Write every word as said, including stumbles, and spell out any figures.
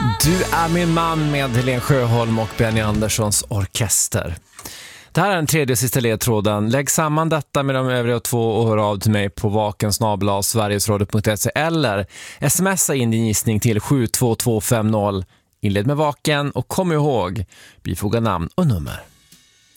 Du är min man med Helene Sjöholm och Benny Anderssons orkester. Det här är den tredje och sista ledtråden. Lägg samman detta med de övriga två och hör av till mig på vaken snabel-a sverigesradio punkt se eller smsa in din gissning till sju två två fem noll. Inled med vaken och kom ihåg, bifoga namn och nummer.